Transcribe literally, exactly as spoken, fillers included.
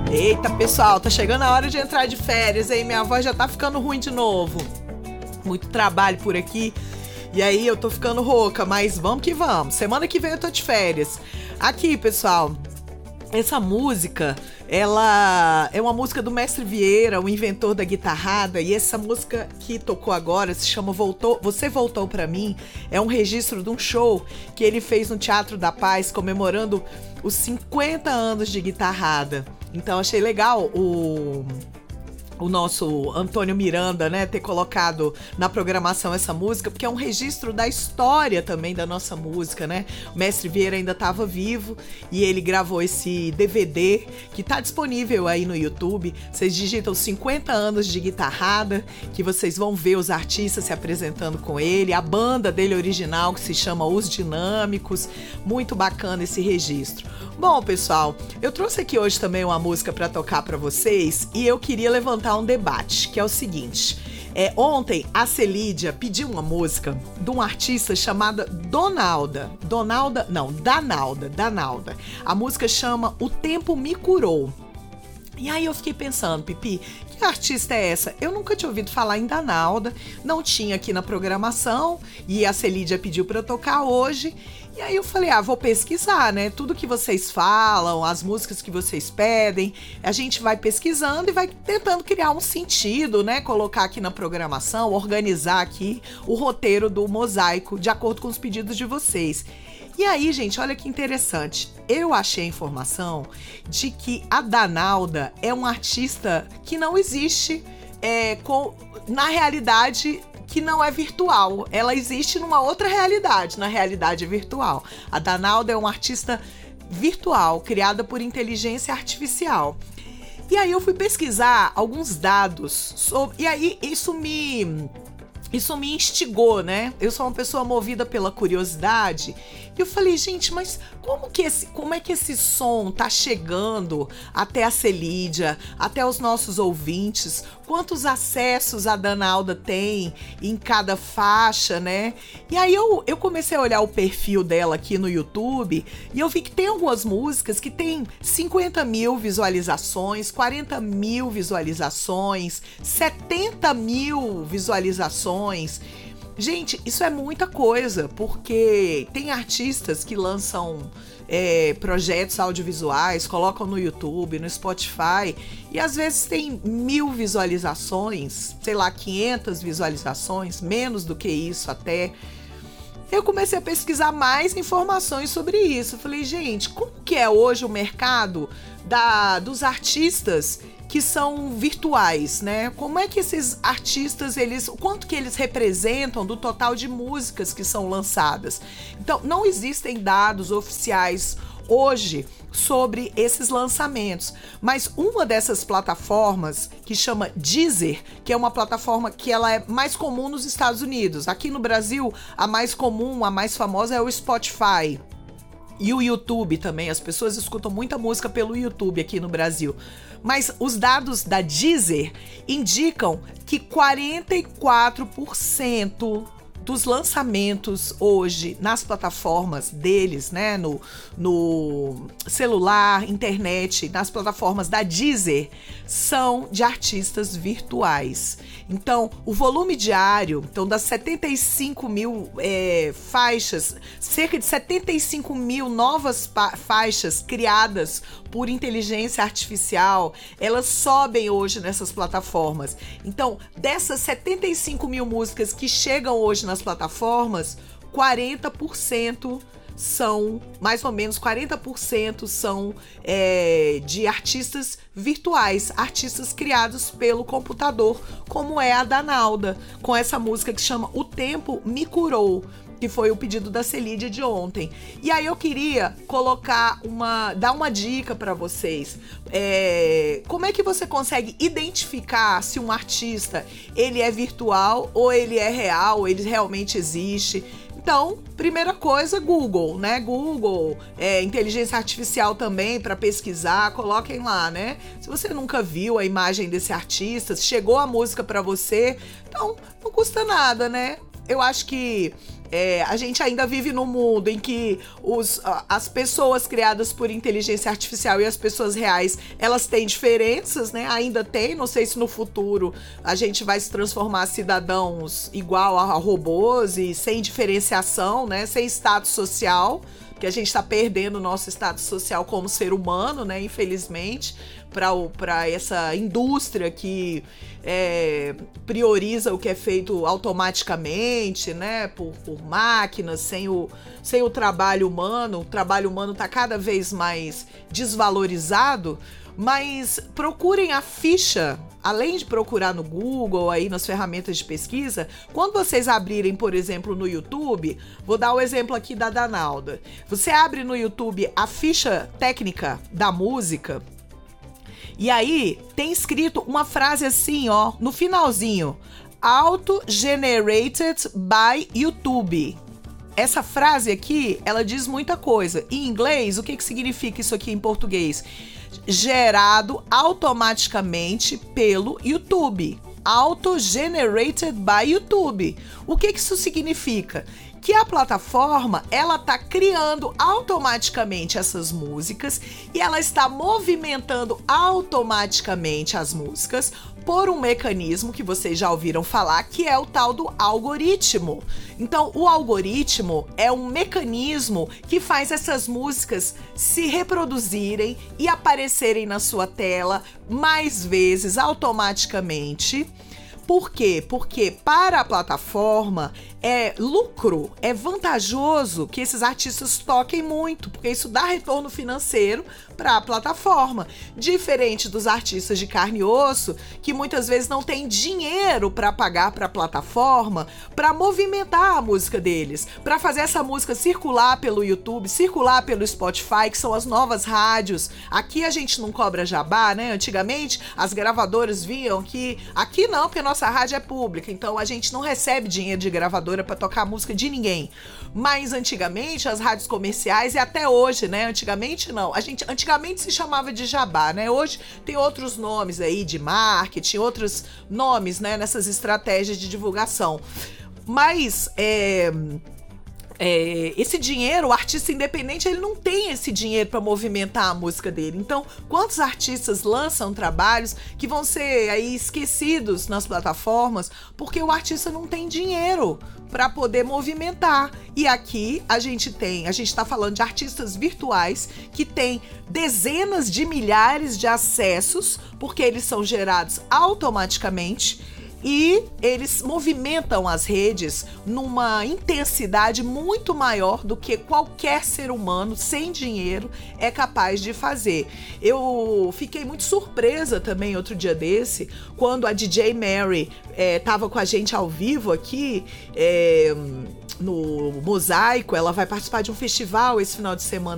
Eita, pessoal, tá chegando a hora de entrar de férias, hein? Minha voz já tá ficando ruim de novo. Muito trabalho por aqui. E aí eu tô ficando rouca, mas vamos que vamos. Semana que vem eu tô de férias. Aqui, pessoal, essa música, ela é uma música do Mestre Vieira, o inventor da guitarrada. E essa música que tocou agora se chama Voltou, Você Voltou Pra Mim. É um registro de um show que ele fez no Teatro da Paz, comemorando os cinquenta anos de guitarrada. Então achei legal o... o nosso Antônio Miranda, né, ter colocado na programação essa música, porque é um registro da história também da nossa música, né? O Mestre Vieira ainda estava vivo e ele gravou esse D V D que tá disponível aí no YouTube. Vocês digitam cinquenta anos de guitarrada, que vocês vão ver os artistas se apresentando com ele, a banda dele original, que se chama Os Dinâmicos. Muito bacana esse registro. Bom, pessoal, eu trouxe aqui hoje também uma música para tocar para vocês e eu queria levantar um debate, que é o seguinte. É, ontem a Celídia pediu uma música de um artista chamada Donalda. Donalda, não, Danalda, Danalda. A música chama O Tempo Me Curou. E aí eu fiquei pensando, Pipi, que artista é essa? Eu nunca tinha ouvido falar em Danalda, não tinha aqui na programação e a Celídia pediu para eu tocar hoje. E aí eu falei, ah, vou pesquisar, né? Tudo que vocês falam, as músicas que vocês pedem, a gente vai pesquisando e vai tentando criar um sentido, né? Colocar aqui na programação, organizar aqui o roteiro do mosaico de acordo com os pedidos de vocês. E aí, gente, olha que interessante. Eu achei a informação de que a Danalda é um artista que não existe é, com, na realidade que não é virtual. Ela existe numa outra realidade, na realidade virtual. A Danalda é uma artista virtual, criada por inteligência artificial. E aí eu fui pesquisar alguns dados sobre... E aí isso me... Isso me instigou, né? Eu sou uma pessoa movida pela curiosidade. E eu falei, gente, mas como, que esse, como é que esse som tá chegando até a Celídia, até os nossos ouvintes? Quantos acessos a Danalda tem em cada faixa, né? E aí eu, eu comecei a olhar o perfil dela aqui no YouTube e eu vi que tem algumas músicas que tem cinquenta mil visualizações, quarenta mil visualizações, setenta mil visualizações. Gente, isso é muita coisa, porque tem artistas que lançam é, projetos audiovisuais, colocam no YouTube, no Spotify, e às vezes tem mil visualizações, sei lá, quinhentas visualizações, menos do que isso até. Eu comecei a pesquisar mais informações sobre isso. Eu falei, gente, como que é hoje o mercado da, dos artistas que são virtuais, né? Como é que esses artistas, eles, o quanto que eles representam do total de músicas que são lançadas? Então, não existem dados oficiais hoje sobre esses lançamentos, mas uma dessas plataformas que chama Deezer, que é uma plataforma que ela é mais comum nos Estados Unidos. Aqui no Brasil, a mais comum, a mais famosa é o Spotify. E o YouTube também, as pessoas escutam muita música pelo YouTube aqui no Brasil. Mas os dados da Deezer indicam que quarenta e quatro por cento dos lançamentos hoje nas plataformas deles, né, no, no celular, internet, nas plataformas da Deezer, são de artistas virtuais. Então, o volume diário, então das setenta e cinco mil é, faixas, cerca de setenta e cinco mil novas pa- faixas criadas por inteligência artificial, elas sobem hoje nessas plataformas. Então, dessas setenta e cinco mil músicas que chegam hoje nas plataformas, quarenta por cento são, mais ou menos quarenta por cento são é, de artistas virtuais, artistas criados pelo computador, como é a Danalda, com essa música que chama O Tempo Me Curou, que foi o pedido da Celídia de ontem. E aí eu queria colocar uma, dar uma dica para vocês. É, como é que você consegue identificar se um artista ele é virtual ou ele é real, ou ele realmente existe? Então, primeira coisa, Google, né? Google, é, inteligência artificial também para pesquisar, coloquem lá, né? Se você nunca viu a imagem desse artista, chegou a música para você, então não custa nada, né? Eu acho que É, a gente ainda vive num mundo em que os, as pessoas criadas por inteligência artificial e as pessoas reais, elas têm diferenças, né? Ainda tem, não sei se no futuro a gente vai se transformar cidadãos igual a robôs e sem diferenciação, né? Sem status social, porque a gente está perdendo o nosso status social como ser humano, né? Infelizmente, para essa indústria que é, prioriza o que é feito automaticamente, né? Por, por máquinas, sem o, sem o trabalho humano. O trabalho humano está cada vez mais desvalorizado. Mas procurem a ficha, além de procurar no Google, aí nas ferramentas de pesquisa, quando vocês abrirem, por exemplo, no YouTube, vou dar o exemplo aqui da Danalda. Você abre no YouTube a ficha técnica da música, e aí tem escrito uma frase assim, ó, no finalzinho, Auto-generated by YouTube. Essa frase aqui, ela diz muita coisa. Em inglês, o que que significa isso aqui em português? Gerado automaticamente pelo YouTube. Auto-generated by YouTube. O que que isso significa? Que a plataforma, ela tá criando automaticamente essas músicas e ela está movimentando automaticamente as músicas por um mecanismo que vocês já ouviram falar, que é o tal do algoritmo. Então, o algoritmo é um mecanismo que faz essas músicas se reproduzirem e aparecerem na sua tela mais vezes automaticamente. Por quê? Porque para a plataforma é lucro, é vantajoso que esses artistas toquem muito, porque isso dá retorno financeiro para a plataforma. Diferente dos artistas de carne e osso, que muitas vezes não têm dinheiro para pagar para a plataforma para movimentar a música deles, para fazer essa música circular pelo YouTube, circular pelo Spotify, que são as novas rádios. Aqui a gente não cobra jabá, né? Antigamente as gravadoras viam que aqui não, porque a nossa rádio é pública, então a gente não recebe dinheiro de gravadora para tocar a música de ninguém. Mas antigamente as rádios comerciais, e até hoje, né? Antigamente não. A gente antigamente se chamava de jabá, né? Hoje tem outros nomes aí de marketing, outros nomes, né? Nessas estratégias de divulgação. Mas é... É, esse dinheiro, o artista independente, ele não tem esse dinheiro para movimentar a música dele. Então, quantos artistas lançam trabalhos que vão ser aí esquecidos nas plataformas porque o artista não tem dinheiro para poder movimentar? E aqui a gente tem, a gente está falando de artistas virtuais que têm dezenas de milhares de acessos, porque eles são gerados automaticamente. E eles movimentam as redes numa intensidade muito maior do que qualquer ser humano sem dinheiro é capaz de fazer. Eu fiquei muito surpresa também outro dia desse, quando a D J Mary estava é, com a gente ao vivo aqui é, no Mosaico. Ela vai participar de um festival esse final de semana